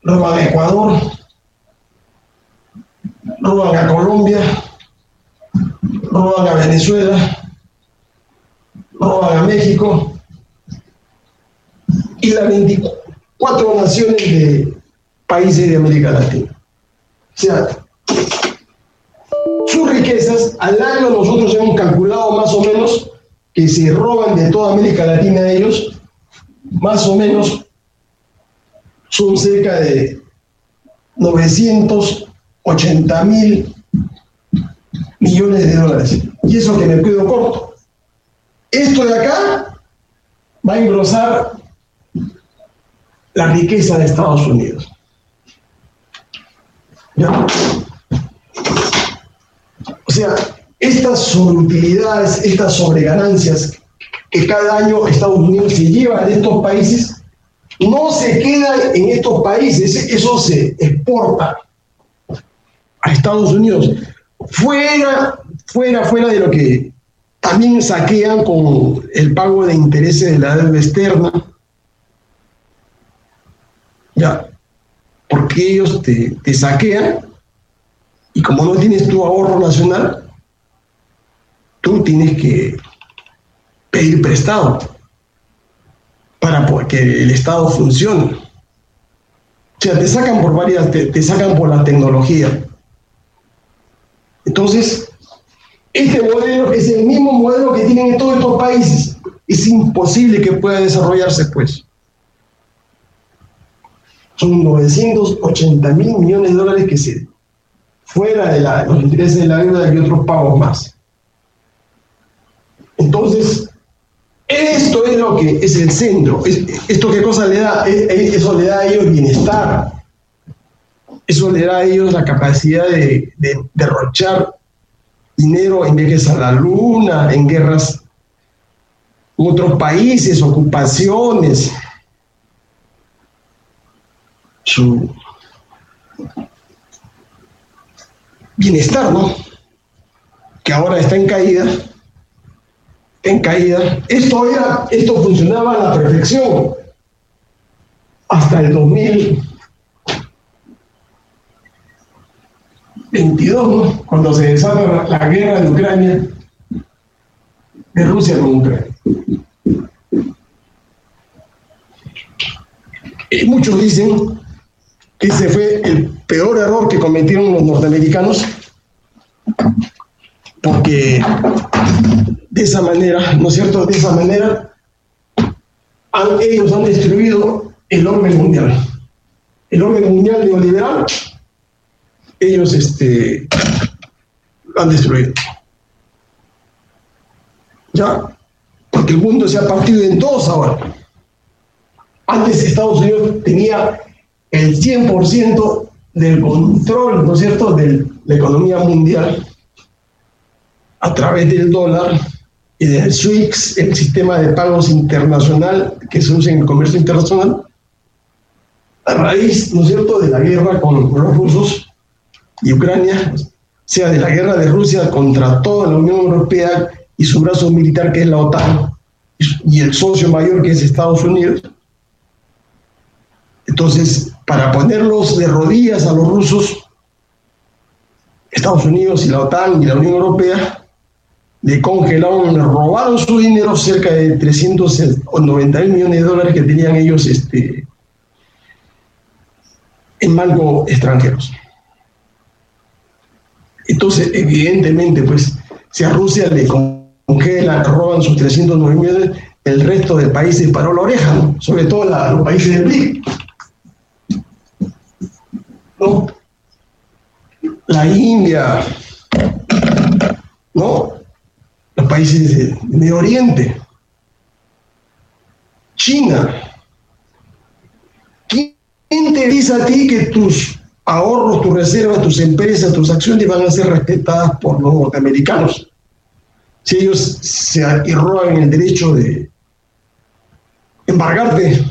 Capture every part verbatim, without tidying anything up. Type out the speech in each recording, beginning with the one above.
roban a Ecuador, roban a Colombia, roban a Venezuela, roban a México y las veinticuatro naciones de países de América Latina. O sea, sus riquezas, al año nosotros hemos calculado más o menos que se roban de toda América Latina de ellos, más o menos son cerca de novecientos ochenta mil millones de dólares. Y eso que me quedo corto. Esto de acá va a engrosar la riqueza de Estados Unidos. ¿Ya? O sea, estas sobreutilidades, estas sobreganancias que cada año Estados Unidos se lleva de estos países, no se quedan en estos países, eso se exporta a Estados Unidos, fuera, fuera, fuera de lo que también saquean con el pago de intereses de la deuda externa, ya, porque ellos te, te saquean y como no tienes tu ahorro nacional, tú tienes que pedir prestado para que el Estado funcione. O sea, te sacan por varias, te, te sacan por la tecnología. Entonces, este modelo es el mismo modelo que tienen en todos estos países. Es imposible que pueda desarrollarse, pues. Son novecientos ochenta mil millones de dólares que se fuera de la, los intereses de la deuda y otros pagos más. Entonces, esto es lo que es el centro. ¿Esto qué cosa le da? Eso le da a ellos bienestar. Eso le da a ellos la capacidad de, de derrochar dinero en viajes a la luna, en guerras en otros países, ocupaciones. Su bienestar, ¿no? Que ahora está en caída. en caída. Esto era, esto funcionaba a la perfección hasta el dos mil veintidós, ¿no? Cuando se desata la guerra de Ucrania, de Rusia con Ucrania. Y muchos dicen que ese fue el peor error que cometieron los norteamericanos, porque de esa manera, ¿no es cierto? De esa manera, han, ellos han destruido el orden mundial. El orden mundial neoliberal, ellos este, lo han destruido. ¿Ya? Porque el mundo se ha partido en dos ahora. Antes Estados Unidos tenía el cien por ciento del control, ¿no es cierto?, de la economía mundial a través del dólar y del SWIFT, el sistema de pagos internacional que se usa en el comercio internacional, a raíz, ¿no es cierto?, de la guerra con los rusos y Ucrania, o sea, de la guerra de Rusia contra toda la Unión Europea y su brazo militar que es la OTAN y el socio mayor que es Estados Unidos. Entonces, para ponerlos de rodillas a los rusos, Estados Unidos y la OTAN y la Unión Europea le congelaron, le robaron su dinero, cerca de trescientos noventa mil millones de dólares que tenían ellos este, en bancos extranjeros. Entonces, evidentemente, pues, si a Rusia le congelan, le roban sus trescientos nueve millones, el resto del país se paró la oreja, ¿no? Sobre todo la, los países del B R I C. ¿No? La India, ¿no? Los países de Medio Oriente, China. ¿Quién te dice a ti que tus ahorros, tus reservas, tus empresas, tus acciones van a ser respetadas por los norteamericanos? Si ellos se arrogan el derecho de embargarte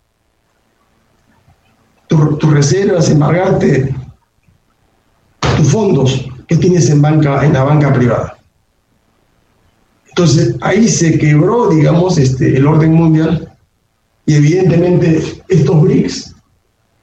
tus tu reservas, embargarte tus fondos que tienes en banca, en la banca privada. Entonces ahí se quebró, digamos, este, el orden mundial, y evidentemente estos B R I C S